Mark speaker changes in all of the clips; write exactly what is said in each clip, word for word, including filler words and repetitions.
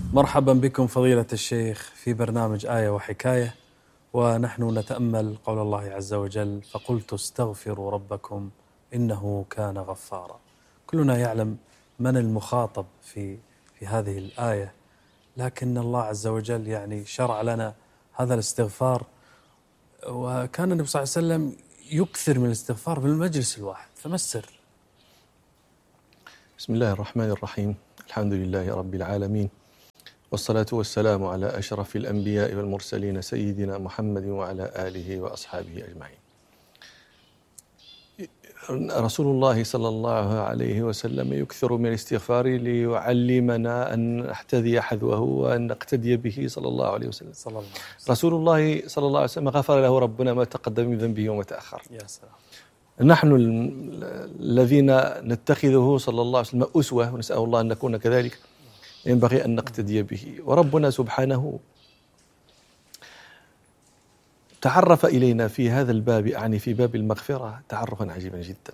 Speaker 1: مرحبا بكم فضيلة الشيخ في برنامج آية وحكاية، ونحن نتأمل قول الله عز وجل: فقلت استغفروا ربكم إنه كان غفارا. كلنا يعلم من المخاطب في في هذه الآية، لكن الله عز وجل يعني شرع لنا هذا الاستغفار، وكان النبي صلى الله عليه وسلم يكثر من الاستغفار في المجلس الواحد، فما السر؟
Speaker 2: بسم الله الرحمن الرحيم. الحمد لله رب العالمين، والصلاة والسلام على أشرف الأنبياء والمرسلين سيدنا محمد وعلى آله وأصحابه أجمعين. رسول الله صلى الله عليه وسلم يكثر من الاستغفار ليعلمنا أن نحتذي حذوه وأن نقتدي به صلى الله عليه وسلم.
Speaker 1: صلى الله عليه وسلم.
Speaker 2: رسول الله صلى الله عليه وسلم غفر له ربنا ما تقدم من ذنبه وما تأخر.
Speaker 1: يا سلام.
Speaker 2: نحن الذين نتخذه صلى الله عليه وسلم أسوة ونسأل الله أن نكون كذلك، ينبغي أن نقتدي به. وربنا سبحانه تعرف إلينا في هذا الباب، يعني في باب المغفرة، تعرفا عجيبا جدا.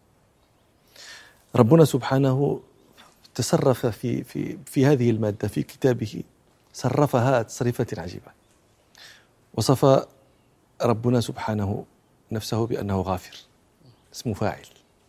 Speaker 2: ربنا سبحانه تصرف في في في هذه المادة في كتابه، صرفها تصريفة عجيبة. وصف ربنا سبحانه نفسه بأنه غافر، اسمه فاعل،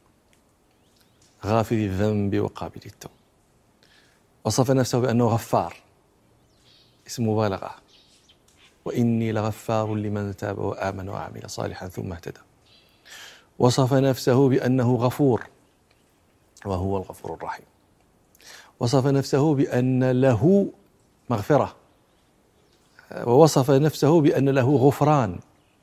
Speaker 2: غافر الذنب وقابل التوب. وصف نفسه بأنه غفار، اسم مبالغة، وإني لغفار لمن تاب وآمن وعمل صالحا ثم اهتدى. وصف نفسه بأنه غفور، وهو الغفور الرحيم. وصف نفسه بأن له مغفرة، ووصف نفسه بأن له غفران.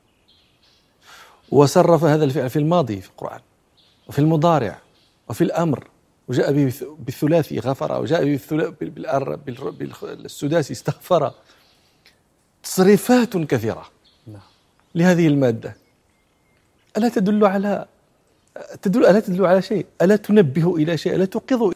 Speaker 2: وصرف هذا الفعل في الماضي في القرآن، وفي المضارع، وفي الأمر، وجاء به بالثلاثي غفر، وجاء به بالسداسي استغفر. تصريفات كثيرة لهذه المادة. ألا تدل على تدل ألا تدل على شيء؟ ألا تنبه إلى شيء؟ ألا توقظ؟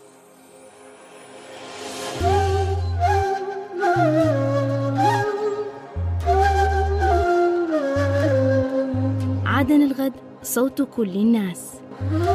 Speaker 3: عدن الغد، صوت كل الناس.